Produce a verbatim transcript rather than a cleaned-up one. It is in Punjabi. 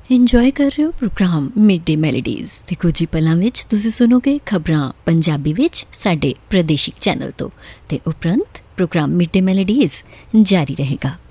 ਇੰਜੋਏ ਕਰ ਰਹੇ ਹੋ ਪ੍ਰੋਗਰਾਮ ਮਿਡ ਡੇ ਮੈਲੋਡੀਜ਼ ਤੇ ਕੁਝ ਹੀ ਪਲਾਂ ਵਿੱਚ ਤੁਸੀਂ ਸੁਣੋਗੇ ਖਬਰਾਂ ਪੰਜਾਬੀ ਵਿੱਚ ਸਾਡੇ ਪ੍ਰਾਦੇਸ਼ਿਕ ਚੈਨਲ ਤੋਂ ਤੇ ਉਪਰੰਤ ਪ੍ਰੋਗਰਾਮ ਮਿਡ ਡੇ ਮੈਲੋਡੀਜ਼ ਜਾਰੀ ਰਹੇਗਾ।